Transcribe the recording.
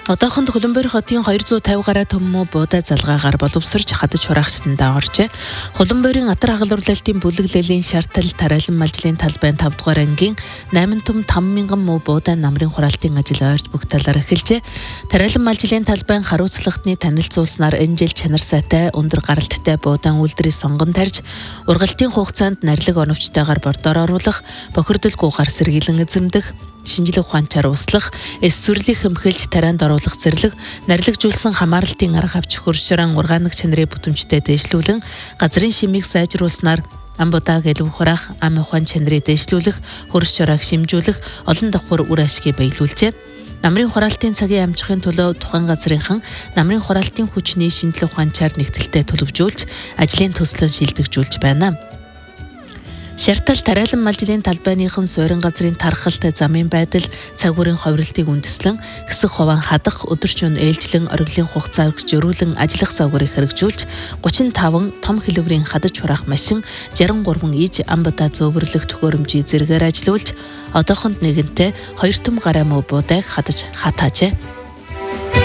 Одоохон Хөлбөмбөр хотын 250 гаруй төмөө буудаа залгаагаар боловсрч хадаж хураахчтандаа оржээ. Хөлбөмбөрийн Атар хагалбарлалтын бүлэглэлийн шаардтал тариалан малжлын талбайн 5 дугаар ангийн 8 төм 5,000 муу буудаа намрын хураалтын ажил ойрт бүх талаар эхэлжээ. Тариалан малжлын талбайн хариуцлагатны танилцуулснаар энэ жил чанар сайтай өндөр гаралттай буудаан үйлдвэрийг сонгон тарьж, ургалтын хугацаанд нарилаг оновчтойгоор бордоор оруулах, бохирдолгүй гар сэргийлэн эзэмдэх, шинжилгээ ухаанчаар услах, эсвэрлийг хэмхэлж тарианд оруулах зэрлэг, нарлагжуулсан хамааралтын арга авч хөршөрөн ургаанаг чанарын бүтэмжтэй дэвшлүүлэн газрын шимийг сайжруулснаар ам будааг илүү хураах, ам ухаан чанарыг дэвшлүүлэх, хөршөрөөг шимжүүлэх, олон давхар үр ашгийг баялуулжээ. Намрын хураалтын цагийн амжихын төлөө тухайн газрынхан намрын хураалтын хүчний шинжилгээ ухаанчаар нэгтэлтэй төлөвжүүлж, ажлын төслөн шилдэгжүүлж байна. Шаардтал тариалан малжлын талбайныхан суурин газрын тархалт замын байдал, цаг үеийн ховролтыг үндэслэн хэсэг хуваан хадах, өдөржин ээлжлэн ориглын хугацааг зөрүүлэн ажиллах загварыг хэрэгжүүлж 35 том хэлбэрийн хадаж хураах машин, 63 иж ам будаа зөөвөрлөх төхөөрөмжийг зэрэгээр ажилуулж, одоохонд нэгэнтээ 2 том гаруй муу буудааг хадаж хатаажээ.